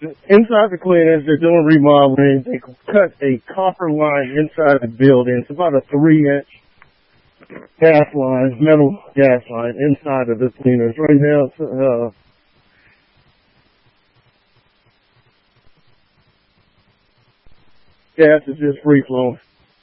Inside the cleaners, they're doing remodeling. They cut a copper line inside the building. It's about a 3-inch gas line, metal gas line inside of the cleaners. Right now, gas is just free flowing.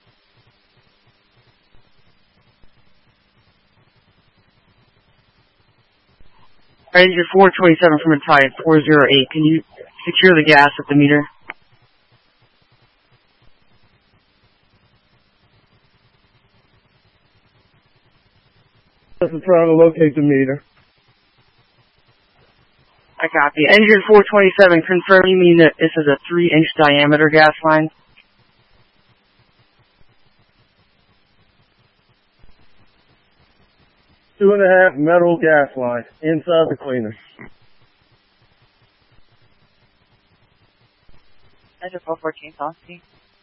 Ranger 427 from Italian 408. Can you secure the gas at the meter? I'm trying to locate the meter. I copy. Engine 427, confirm you mean that this is a 3-inch diameter gas line? .2.5 metal gas line inside the cleaners. Engine 414, Saucy.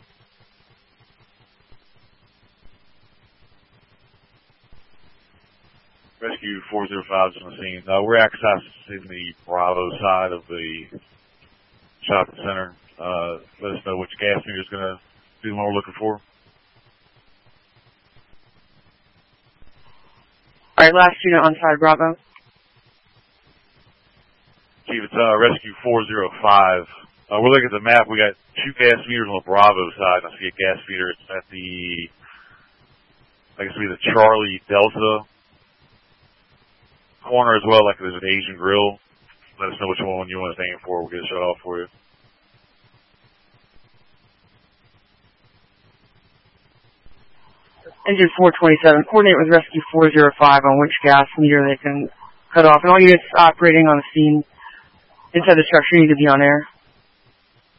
Rescue 405 is on the scene. We're accessing the Bravo side of the shopping center. Let us know which gas meter is going to be the one we're looking for. Alright, last unit on side Bravo. Chief, it's Rescue 405. We're looking at the map. We got 2 gas meters on the Bravo side. I see a gas meter. It's at the, I guess, the Charlie Delta corner as well, like there's an Asian grill. Let us know which one you want to aim for. We'll get it shut off for you. Engine 427, coordinate with Rescue 405 on which gas meter they can cut off. And all units operating on the scene inside the structure need to be on air.